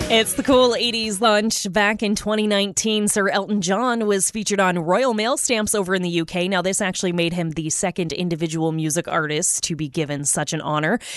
It's the cool 80s lunch. Back in 2019, Sir Elton John was featured on Royal Mail stamps over in the UK. Now, this actually made him the second individual music artist to be given such an honor.